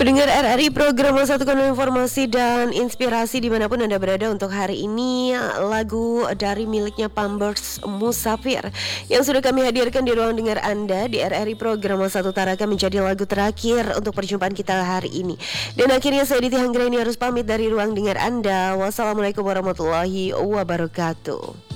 Pendengar RRI program Satukan Informasi dan Inspirasi dimanapun Anda berada, untuk hari ini lagu dari miliknya Pampers Musafir yang sudah kami hadirkan di ruang dengar Anda di RRI program Satu Taraka menjadi lagu terakhir untuk perjumpaan kita hari ini. Dan akhirnya saya Diti Hanggraini harus pamit dari ruang dengar Anda. Wassalamualaikum warahmatullahi wabarakatuh.